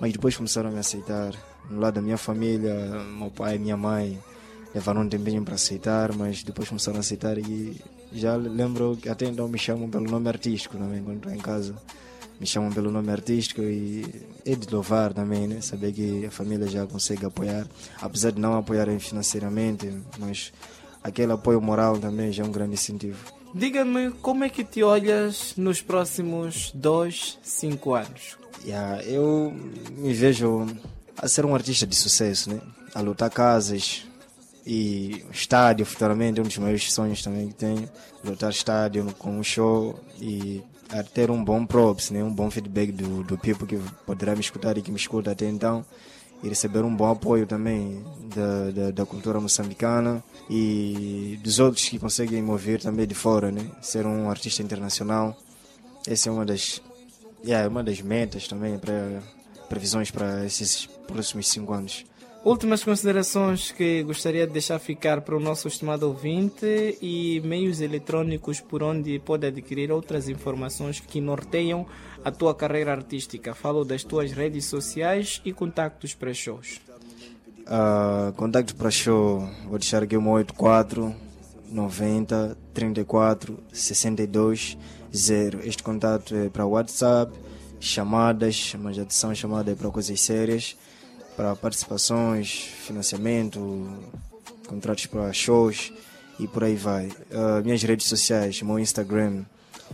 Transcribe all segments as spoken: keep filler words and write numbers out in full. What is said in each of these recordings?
Mas depois começaram a me aceitar. No lado da minha família, meu pai e minha mãe levaram um tempinho para aceitar, mas depois começaram a aceitar e já lembro que até então me chamam pelo nome artístico também, quando estou em casa. Me chamam pelo nome artístico e é de louvar também, né? Saber que a família já consegue apoiar, apesar de não apoiarem financeiramente, mas aquele apoio moral também já é um grande incentivo. Diga-me, como é que te olhas nos próximos dois, cinco anos? Yeah, eu me vejo a ser um artista de sucesso, né? A lutar casas e estádio futuramente, é um dos maiores sonhos também que tenho. Lutar estádio com um show e a ter um bom props, né? Um bom feedback do, do people que poderá me escutar e que me escuta até então. E receber um bom apoio também da, da, da cultura moçambicana e dos outros que conseguem me ouvir também de fora, né? Ser um artista internacional. Essa é uma das, yeah, uma das metas também, para previsões para esses próximos cinco anos. Últimas considerações que gostaria de deixar ficar para o nosso estimado ouvinte e meios eletrônicos por onde pode adquirir outras informações que norteiam a tua carreira artística. Falo das tuas redes sociais e contactos para shows. Uh, contactos para show, vou deixar aqui o meu oito quatro noventa trinta e quatro sessenta e dois zero. Este contato é para WhatsApp, chamadas, mas já são chamadas para coisas sérias, para participações, financiamento, contratos para shows e por aí vai. Uh, minhas redes sociais, meu Instagram,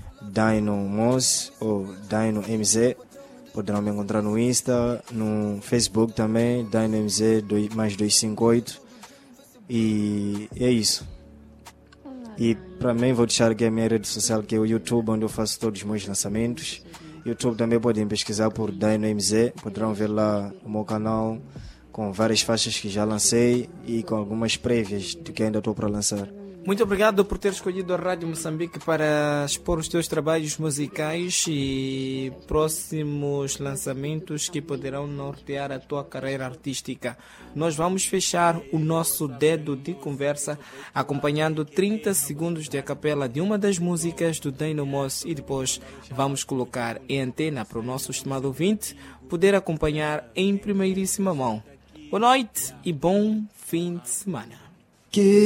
DinoMoz ou DinoMZ. Poderão me encontrar no Insta, no Facebook também, DinoMZ mais duzentos e cinquenta e oito. E é isso. E para mim vou deixar aqui a minha rede social, que é o YouTube, onde eu faço todos os meus lançamentos. YouTube também podem pesquisar por DinoMZ, poderão ver lá o meu canal com várias faixas que já lancei e com algumas prévias de que ainda estou para lançar. Muito obrigado por ter escolhido a Rádio Moçambique para expor os teus trabalhos musicais e próximos lançamentos que poderão nortear a tua carreira artística. Nós vamos fechar o nosso dedo de conversa acompanhando trinta segundos de a capela de uma das músicas do DinoMoz e depois vamos colocar em antena para o nosso estimado ouvinte poder acompanhar em primeiríssima mão. Boa noite e bom fim de semana.